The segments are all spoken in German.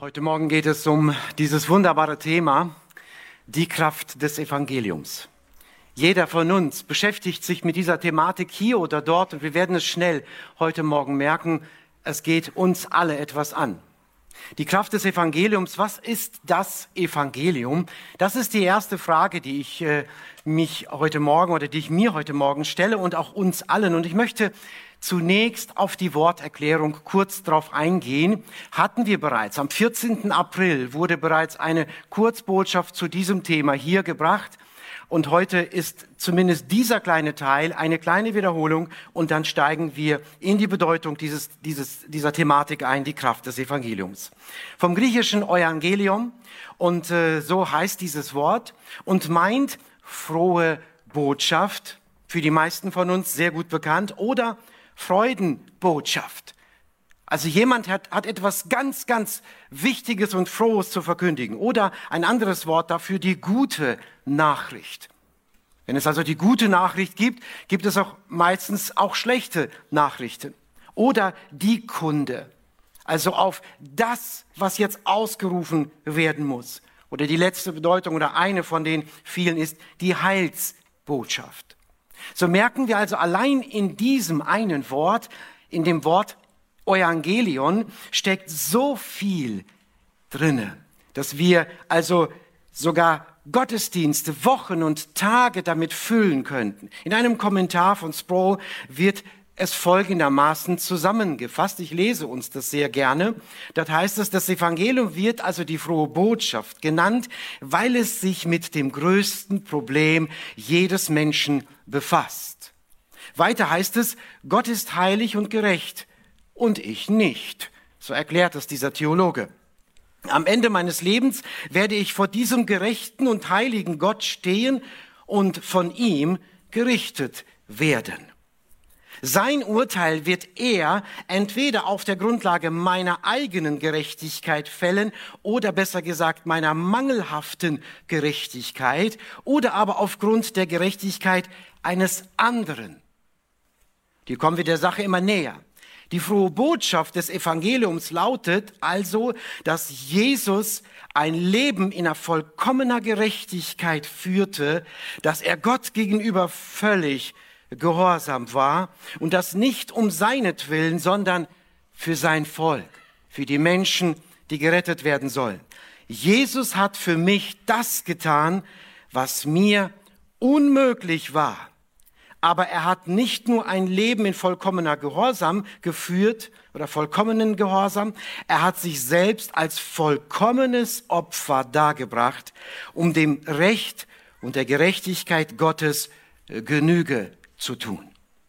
Heute Morgen geht es um dieses wunderbare Thema, die Kraft des Evangeliums. Jeder von uns beschäftigt sich mit dieser Thematik hier oder dort und wir werden es schnell heute Morgen merken, es geht uns alle etwas an. Die Kraft des Evangeliums, was ist das Evangelium? Das ist die erste Frage, die ich mir heute Morgen stelle und auch uns allen. Und ich möchte zunächst auf die Worterklärung kurz darauf eingehen. Hatten wir bereits. Am 14. April wurde bereits eine Kurzbotschaft zu diesem Thema hier gebracht. Und heute ist zumindest dieser kleine Teil eine kleine Wiederholung und dann steigen wir in die Bedeutung dieser Thematik ein, die Kraft des Evangeliums. Vom griechischen Euangelium und so heißt dieses Wort und meint frohe Botschaft, für die meisten von uns sehr gut bekannt, oder Freudenbotschaft. Also jemand hat etwas ganz, ganz Wichtiges und Frohes zu verkündigen. Oder ein anderes Wort dafür, die gute Nachricht. Wenn es also die gute Nachricht gibt, gibt es auch meistens auch schlechte Nachrichten. Oder die Kunde. Also auf das, was jetzt ausgerufen werden muss. Oder die letzte Bedeutung oder eine von den vielen ist die Heilsbotschaft. So merken wir also allein in diesem einen Wort, in dem Wort Euangelion steckt so viel drinne, dass wir also sogar Gottesdienste, Wochen und Tage damit füllen könnten. In einem Kommentar von Sproul wird es folgendermaßen zusammengefasst. Ich lese uns das sehr gerne. Dort heißt es, das Evangelium wird also die frohe Botschaft genannt, weil es sich mit dem größten Problem jedes Menschen befasst. Weiter heißt es, Gott ist heilig und gerecht. Und ich nicht. So erklärt es dieser Theologe. Am Ende meines Lebens werde ich vor diesem gerechten und heiligen Gott stehen und von ihm gerichtet werden. Sein Urteil wird er entweder auf der Grundlage meiner eigenen Gerechtigkeit fällen oder besser gesagt meiner mangelhaften Gerechtigkeit oder aber aufgrund der Gerechtigkeit eines anderen. Hier kommen wir der Sache immer näher. Die frohe Botschaft des Evangeliums lautet also, dass Jesus ein Leben in einer vollkommener Gerechtigkeit führte, dass er Gott gegenüber völlig gehorsam war und das nicht um seinetwillen, sondern für sein Volk, für die Menschen, die gerettet werden sollen. Jesus hat für mich das getan, was mir unmöglich war. Aber er hat nicht nur ein Leben in vollkommener Gehorsam geführt oder vollkommenen Gehorsam, er hat sich selbst als vollkommenes Opfer dargebracht, um dem Recht und der Gerechtigkeit Gottes Genüge zu tun.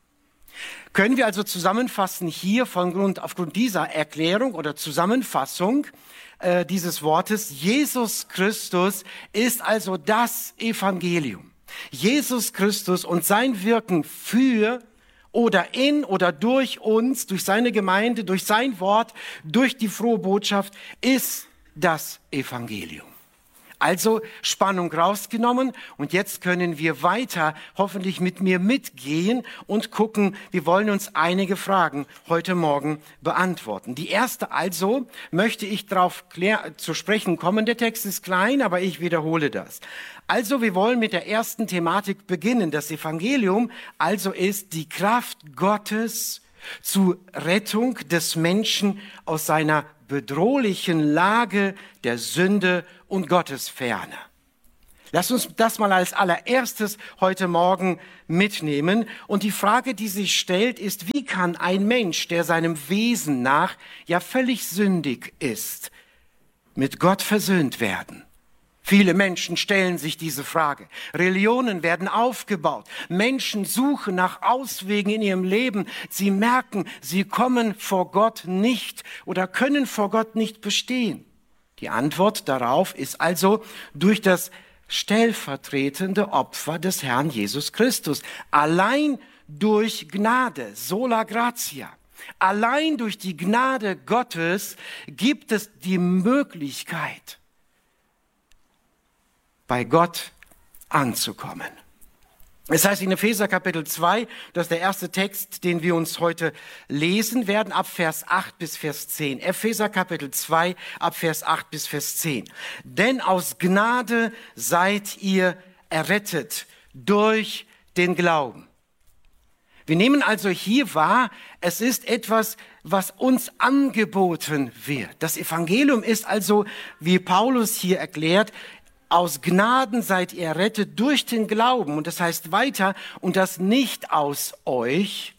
Können wir also zusammenfassen hier aufgrund dieser Erklärung oder Zusammenfassung dieses Wortes, Jesus Christus ist also das Evangelium. Jesus Christus und sein Wirken für oder in oder durch uns, durch seine Gemeinde, durch sein Wort, durch die frohe Botschaft ist das Evangelium. Also Spannung rausgenommen und jetzt können wir weiter hoffentlich mit mir mitgehen und gucken, wir wollen uns einige Fragen heute Morgen beantworten. Die erste also möchte ich darauf zu sprechen kommen. Der Text ist klein, aber ich wiederhole das. Also wir wollen mit der ersten Thematik beginnen. Das Evangelium also ist die Kraft Gottes zur Rettung des Menschen aus seiner bedrohlichen Lage der Sünde und Gottesferne. Lass uns das mal als allererstes heute Morgen mitnehmen. Und die Frage, die sich stellt, ist, wie kann ein Mensch, der seinem Wesen nach ja völlig sündig ist, mit Gott versöhnt werden? Viele Menschen stellen sich diese Frage. Religionen werden aufgebaut. Menschen suchen nach Auswegen in ihrem Leben. Sie merken, sie kommen vor Gott nicht oder können vor Gott nicht bestehen. Die Antwort darauf ist also durch das stellvertretende Opfer des Herrn Jesus Christus. Allein durch Gnade, sola gratia. Allein durch die Gnade Gottes gibt es die Möglichkeit, bei Gott anzukommen. Es heißt in Epheser Kapitel 2, das ist der erste Text, den wir uns heute lesen werden, ab Vers 8 bis Vers 10. Epheser Kapitel 2, ab Vers 8 bis Vers 10. Denn aus Gnade seid ihr errettet durch den Glauben. Wir nehmen also hier wahr, es ist etwas, was uns angeboten wird. Das Evangelium ist also, wie Paulus hier erklärt, aus Gnaden seid ihr errettet durch den Glauben. Und das heißt weiter, und das nicht aus euch,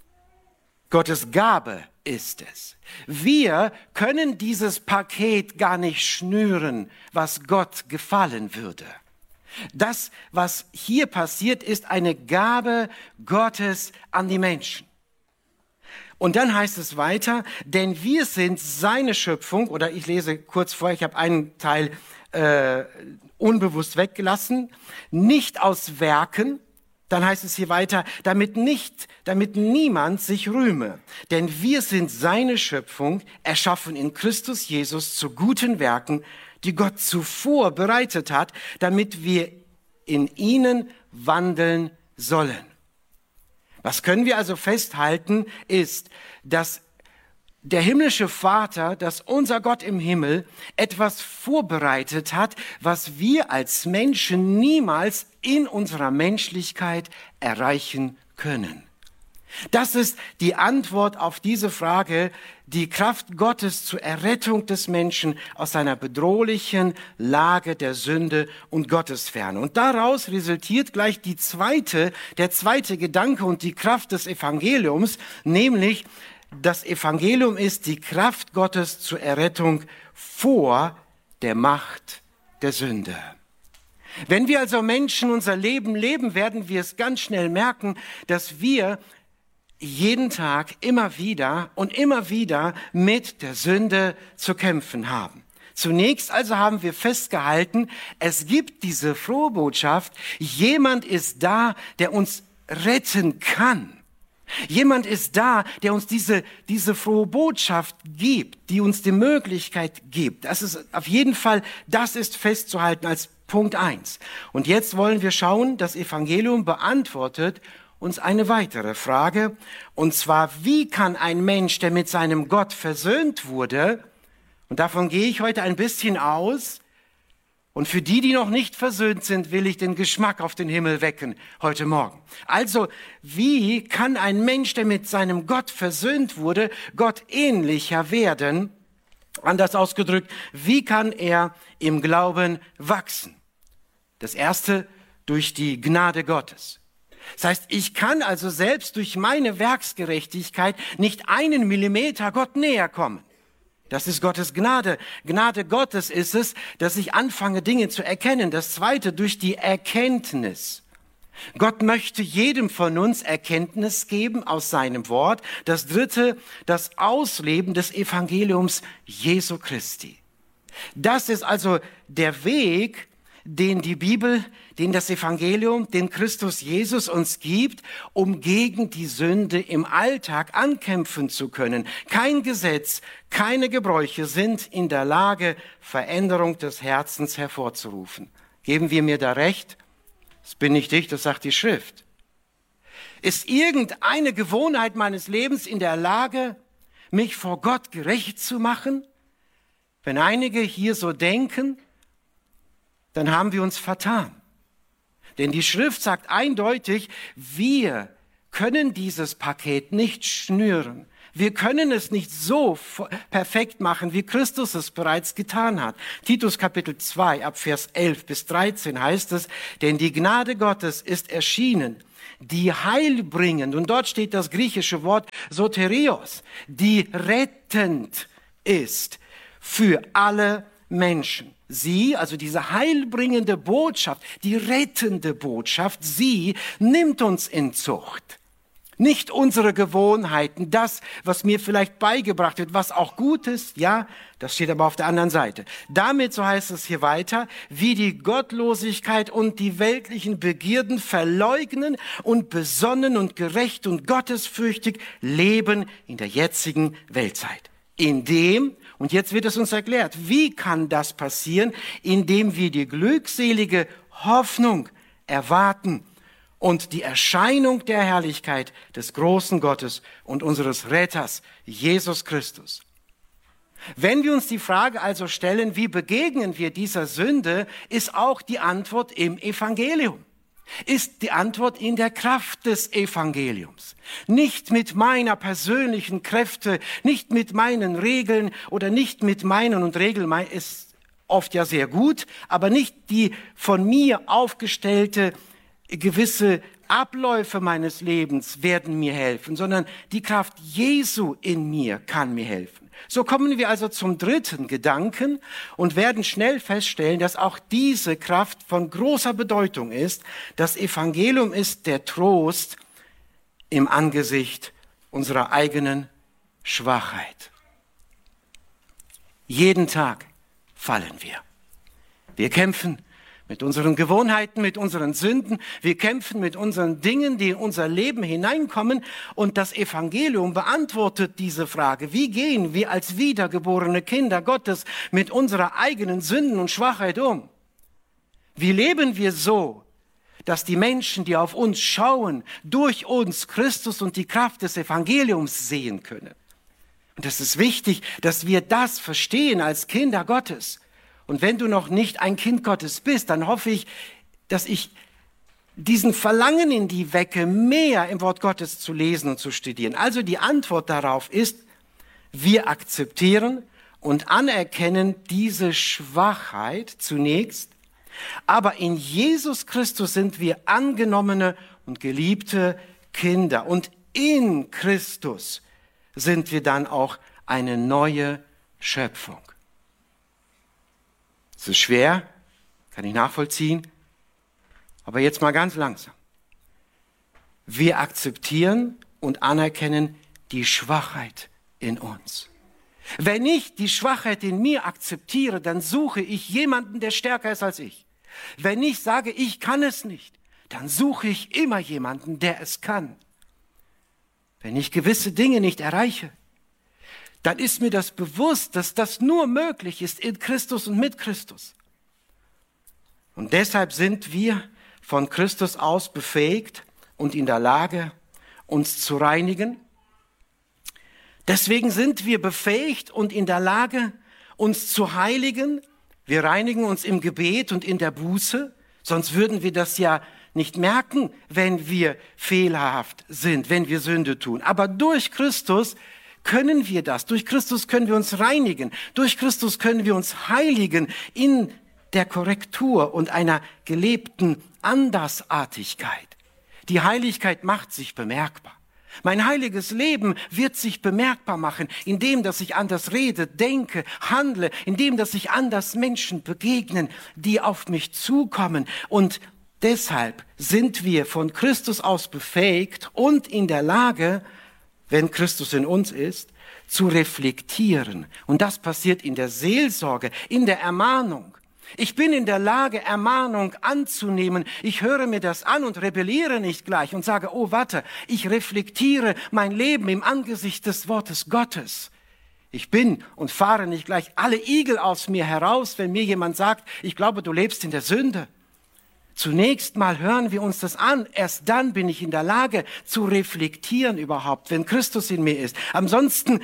Gottes Gabe ist es. Wir können dieses Paket gar nicht schnüren, was Gott gefallen würde. Das, was hier passiert, ist eine Gabe Gottes an die Menschen. Und dann heißt es weiter, denn wir sind seine Schöpfung, oder ich lese kurz vor, ich habe einen Teil unbewusst weggelassen, nicht aus Werken, dann heißt es hier weiter, damit niemand sich rühme. Denn wir sind seine Schöpfung, erschaffen in Christus Jesus zu guten Werken, die Gott zuvor bereitet hat, damit wir in ihnen wandeln sollen. Was können wir also festhalten, ist, dass der himmlische Vater, dass unser Gott im Himmel etwas vorbereitet hat, was wir als Menschen niemals in unserer Menschlichkeit erreichen können. Das ist die Antwort auf diese Frage, die Kraft Gottes zur Errettung des Menschen aus seiner bedrohlichen Lage der Sünde und Gottesferne. Und daraus resultiert gleich der zweite Gedanke und die Kraft des Evangeliums, nämlich das Evangelium ist die Kraft Gottes zur Errettung vor der Macht der Sünde. Wenn wir also Menschen unser Leben leben, werden wir es ganz schnell merken, dass wir jeden Tag immer wieder mit der Sünde zu kämpfen haben. Zunächst also haben wir festgehalten, es gibt diese frohe Botschaft, jemand ist da, der uns retten kann. Jemand ist da, der uns diese frohe Botschaft gibt, die uns die Möglichkeit gibt. Das ist auf jeden Fall, das ist festzuhalten als Punkt 1. Und jetzt wollen wir schauen, das Evangelium beantwortet uns eine weitere Frage. Und zwar, wie kann ein Mensch, der mit seinem Gott versöhnt wurde, und davon gehe ich heute ein bisschen aus, und für die noch nicht versöhnt sind, will ich den Geschmack auf den Himmel wecken heute Morgen. Also, wie kann ein Mensch, der mit seinem Gott versöhnt wurde, Gott ähnlicher werden? Anders ausgedrückt, wie kann er im Glauben wachsen? Das erste, durch die Gnade Gottes. Das heißt, ich kann also selbst durch meine Werksgerechtigkeit nicht 1 Millimeter Gott näher kommen. Das ist Gottes Gnade. Gnade Gottes ist es, dass ich anfange, Dinge zu erkennen. Das zweite, durch die Erkenntnis. Gott möchte jedem von uns Erkenntnis geben aus seinem Wort. Das dritte, das Ausleben des Evangeliums Jesu Christi. Das ist also der Weg, den die Bibel, den das Evangelium, den Christus Jesus uns gibt, um gegen die Sünde im Alltag ankämpfen zu können. Kein Gesetz, keine Gebräuche sind in der Lage, Veränderung des Herzens hervorzurufen. Geben wir mir da recht? Das bin nicht ich, das sagt die Schrift. Ist irgendeine Gewohnheit meines Lebens in der Lage, mich vor Gott gerecht zu machen? Wenn einige hier so denken, dann haben wir uns vertan. Denn die Schrift sagt eindeutig, wir können dieses Paket nicht schnüren. Wir können es nicht so perfekt machen, wie Christus es bereits getan hat. Titus Kapitel 2, ab Vers 11 bis 13 heißt es, denn die Gnade Gottes ist erschienen, die heilbringend, und dort steht das griechische Wort Soterios, die rettend ist für alle Menschen. Sie, also diese heilbringende Botschaft, die rettende Botschaft, sie nimmt uns in Zucht. Nicht unsere Gewohnheiten, das, was mir vielleicht beigebracht wird, was auch gut ist, ja, das steht aber auf der anderen Seite. Damit, so heißt es hier weiter, wie die Gottlosigkeit und die weltlichen Begierden verleugnen und besonnen und gerecht und gottesfürchtig leben in der jetzigen Weltzeit. Und jetzt wird es uns erklärt, wie kann das passieren? Indem wir die glückselige Hoffnung erwarten und die Erscheinung der Herrlichkeit des großen Gottes und unseres Retters, Jesus Christus. Wenn wir uns die Frage also stellen, wie begegnen wir dieser Sünde, ist auch die Antwort im Evangelium. Ist die Antwort in der Kraft des Evangeliums. Nicht mit meiner persönlichen Kräfte, nicht mit meinen Regeln oder nicht mit meinen und Regeln ist oft ja sehr gut, aber nicht die von mir aufgestellte gewisse Abläufe meines Lebens werden mir helfen, sondern die Kraft Jesu in mir kann mir helfen. So kommen wir also zum dritten Gedanken und werden schnell feststellen, dass auch diese Kraft von großer Bedeutung ist. Das Evangelium ist der Trost im Angesicht unserer eigenen Schwachheit. Jeden Tag fallen wir. Wir kämpfen mit unseren Gewohnheiten, mit unseren Sünden. Wir kämpfen mit unseren Dingen, die in unser Leben hineinkommen. Und das Evangelium beantwortet diese Frage. Wie gehen wir als wiedergeborene Kinder Gottes mit unserer eigenen Sünden und Schwachheit um? Wie leben wir so, dass die Menschen, die auf uns schauen, durch uns Christus und die Kraft des Evangeliums sehen können? Und es ist wichtig, dass wir das verstehen als Kinder Gottes. Und wenn du noch nicht ein Kind Gottes bist, dann hoffe ich, dass ich diesen Verlangen in die wecke, mehr im Wort Gottes zu lesen und zu studieren. Also die Antwort darauf ist, wir akzeptieren und anerkennen diese Schwachheit zunächst, aber in Jesus Christus sind wir angenommene und geliebte Kinder. Und in Christus sind wir dann auch eine neue Schöpfung. Es ist schwer, kann ich nachvollziehen, aber jetzt mal ganz langsam. Wir akzeptieren und anerkennen die Schwachheit in uns. Wenn ich die Schwachheit in mir akzeptiere, dann suche ich jemanden, der stärker ist als ich. Wenn ich sage, ich kann es nicht, dann suche ich immer jemanden, der es kann. Wenn ich gewisse Dinge nicht erreiche, dann ist mir das bewusst, dass das nur möglich ist in Christus und mit Christus. Und deshalb sind wir von Christus aus befähigt und in der Lage, uns zu reinigen. Deswegen sind wir befähigt und in der Lage, uns zu heiligen. Wir reinigen uns im Gebet und in der Buße, sonst würden wir das ja nicht merken, wenn wir fehlerhaft sind, wenn wir Sünde tun. Aber durch Christus können wir das. Durch Christus können wir uns reinigen. Durch Christus können wir uns heiligen in der Korrektur und einer gelebten Andersartigkeit. Die Heiligkeit macht sich bemerkbar. Mein heiliges Leben wird sich bemerkbar machen, indem, dass ich anders rede, denke, handle, indem, dass ich anders Menschen begegnen, die auf mich zukommen. Und deshalb sind wir von Christus aus befähigt und in der Lage, wenn Christus in uns ist, zu reflektieren. Und das passiert in der Seelsorge, in der Ermahnung. Ich bin in der Lage, Ermahnung anzunehmen. Ich höre mir das an und rebelliere nicht gleich und sage, oh warte, ich reflektiere mein Leben im Angesicht des Wortes Gottes. Ich bin und fahre nicht gleich alle Igel aus mir heraus, wenn mir jemand sagt, ich glaube, du lebst in der Sünde. Zunächst mal hören wir uns das an. Erst dann bin ich in der Lage zu reflektieren überhaupt, wenn Christus in mir ist. Ansonsten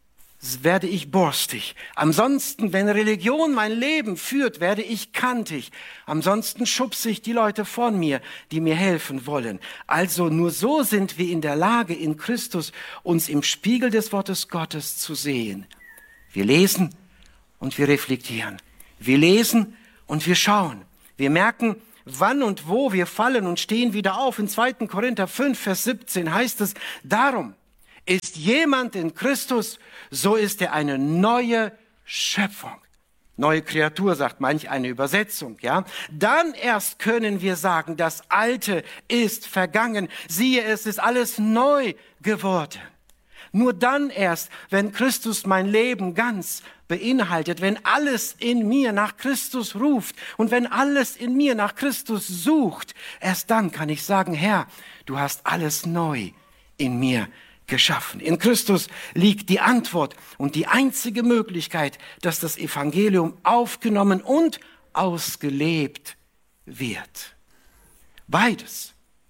werde ich borstig. Ansonsten, wenn Religion mein Leben führt, werde ich kantig. Ansonsten schubse ich die Leute von mir, die mir helfen wollen. Also nur so sind wir in der Lage, in Christus uns im Spiegel des Wortes Gottes zu sehen. Wir lesen und wir reflektieren. Wir lesen und wir schauen. Wir merken, wann und wo wir fallen und stehen wieder auf. In 2. Korinther 5, Vers 17 heißt es, darum ist jemand in Christus, so ist er eine neue Schöpfung. Neue Kreatur, sagt manch eine Übersetzung, ja. Dann erst können wir sagen, das Alte ist vergangen. Siehe, es ist alles neu geworden. Nur dann erst, wenn Christus mein Leben ganz beinhaltet, wenn alles in mir nach Christus ruft und wenn alles in mir nach Christus sucht, erst dann kann ich sagen, Herr, du hast alles neu in mir geschaffen. In Christus liegt die Antwort und die einzige Möglichkeit, dass das Evangelium aufgenommen und ausgelebt wird. Beides.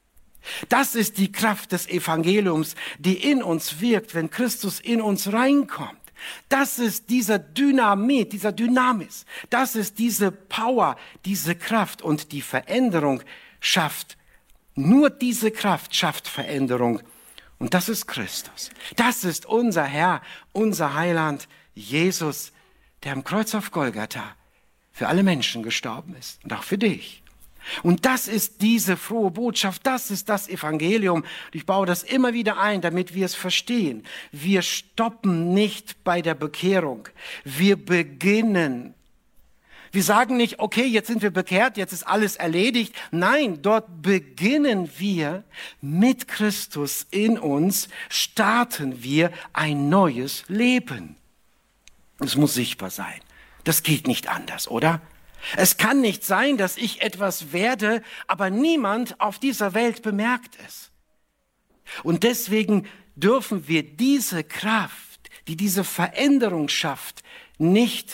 Das ist die Kraft des Evangeliums, die in uns wirkt, wenn Christus in uns reinkommt. Das ist dieser Dynamit, dieser Dynamis. Das ist diese Power, diese Kraft und die Veränderung schafft. Nur diese Kraft schafft Veränderung. Und das ist Christus. Das ist unser Herr, unser Heiland, Jesus, der am Kreuz auf Golgatha für alle Menschen gestorben ist und auch für dich. Und das ist diese frohe Botschaft, das ist das Evangelium. Ich baue das immer wieder ein, damit wir es verstehen. Wir stoppen nicht bei der Bekehrung. Wir beginnen. Wir sagen nicht, okay, jetzt sind wir bekehrt, jetzt ist alles erledigt. Nein, dort beginnen wir mit Christus in uns, starten wir ein neues Leben. Es muss sichtbar sein. Das geht nicht anders, oder? Es kann nicht sein, dass ich etwas werde, aber niemand auf dieser Welt bemerkt es. Und deswegen dürfen wir diese Kraft, die diese Veränderung schafft, nicht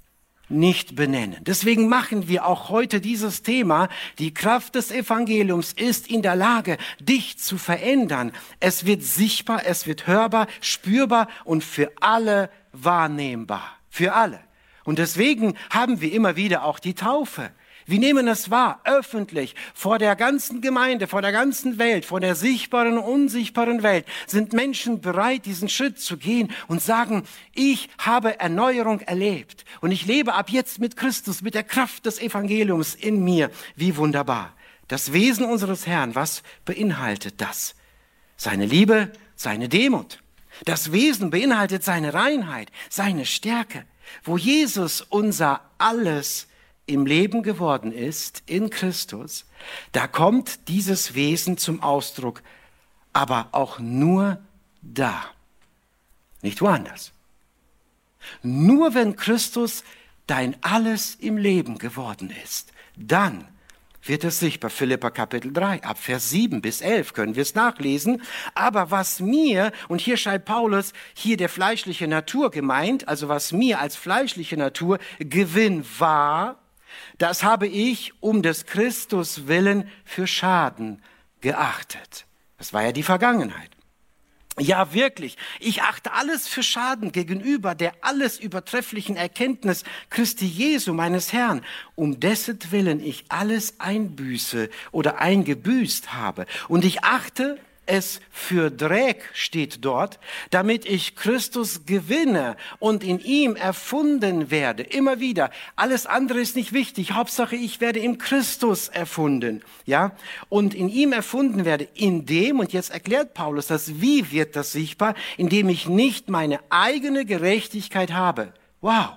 benennen. Deswegen machen wir auch heute dieses Thema. Die Kraft des Evangeliums ist in der Lage, dich zu verändern. Es wird sichtbar, es wird hörbar, spürbar und für alle wahrnehmbar. Für alle. Und deswegen haben wir immer wieder auch die Taufe. Wir nehmen es wahr, öffentlich, vor der ganzen Gemeinde, vor der ganzen Welt, vor der sichtbaren und unsichtbaren Welt, sind Menschen bereit, diesen Schritt zu gehen und sagen, ich habe Erneuerung erlebt und ich lebe ab jetzt mit Christus, mit der Kraft des Evangeliums in mir. Wie wunderbar. Das Wesen unseres Herrn, was beinhaltet das? Seine Liebe, seine Demut. Das Wesen beinhaltet seine Reinheit, seine Stärke. Wo Jesus unser Alles im Leben geworden ist, in Christus, da kommt dieses Wesen zum Ausdruck, aber auch nur da, nicht woanders. Nur wenn Christus dein Alles im Leben geworden ist, dann wird es sichtbar. Philipper Kapitel 3, ab Vers 7 bis 11 können wir es nachlesen. Aber was mir, und hier schreibt Paulus, hier der fleischliche Natur gemeint, also was mir als fleischliche Natur Gewinn war, das habe ich um des Christus willen für Schaden geachtet. Das war ja die Vergangenheit. Ja, wirklich. Ich achte alles für Schaden gegenüber der alles übertrefflichen Erkenntnis Christi Jesu, meines Herrn, um dessen Willen ich alles einbüße oder eingebüßt habe. Und ich achte es für Dreck, steht dort, damit ich Christus gewinne und in ihm erfunden werde. Immer wieder. Alles andere ist nicht wichtig. Hauptsache, ich werde im Christus erfunden. Ja? Und in ihm erfunden werde. In dem, und jetzt erklärt Paulus das, wie wird das sichtbar? Indem ich nicht meine eigene Gerechtigkeit habe. Wow.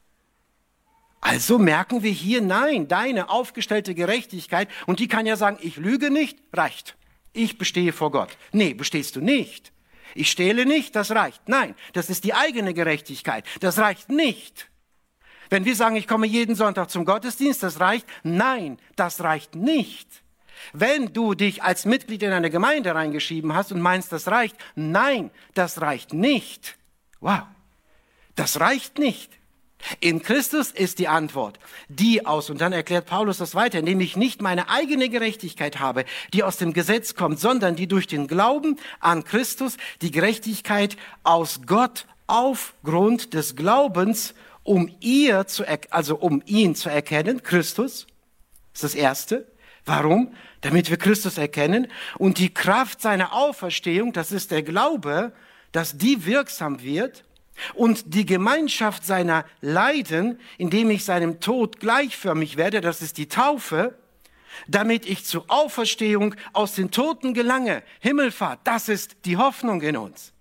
Also merken wir hier, nein, deine aufgestellte Gerechtigkeit, und die kann ja sagen, ich lüge nicht, reicht. Ich bestehe vor Gott. Nee, bestehst du nicht. Ich stehle nicht, das reicht. Nein, das ist die eigene Gerechtigkeit. Das reicht nicht. Wenn wir sagen, ich komme jeden Sonntag zum Gottesdienst, das reicht. Nein, das reicht nicht. Wenn du dich als Mitglied in eine Gemeinde reingeschrieben hast und meinst, das reicht. Nein, das reicht nicht. Wow, das reicht nicht. In Christus ist die Antwort, die aus, und dann erklärt Paulus das weiter, indem ich nicht meine eigene Gerechtigkeit habe, die aus dem Gesetz kommt, sondern die durch den Glauben an Christus, die Gerechtigkeit aus Gott aufgrund des Glaubens, um ihn zu erkennen, Christus, ist das Erste. Warum? Damit wir Christus erkennen und die Kraft seiner Auferstehung, das ist der Glaube, dass die wirksam wird, und die Gemeinschaft seiner Leiden, indem ich seinem Tod gleichförmig werde, das ist die Taufe, damit ich zur Auferstehung aus den Toten gelange. Himmelfahrt, das ist die Hoffnung in uns.